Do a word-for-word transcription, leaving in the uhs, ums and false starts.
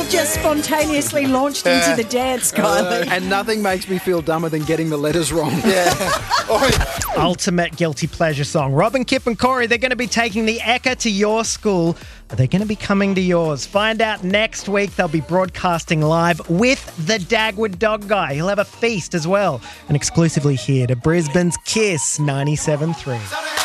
all just spontaneously launched into the dance, Kylie. And nothing makes me feel dumber than getting the letters wrong. Yeah. Ultimate guilty pleasure song. Robin, Kip and Corey, they're going to be taking the Ekka to your school. Are they going to be coming to yours? Find out next week. They'll be broadcasting live with the Dagwood Dog Guy. He'll have a feast as well. And exclusively here to Brisbane's Kiss ninety-seven point three.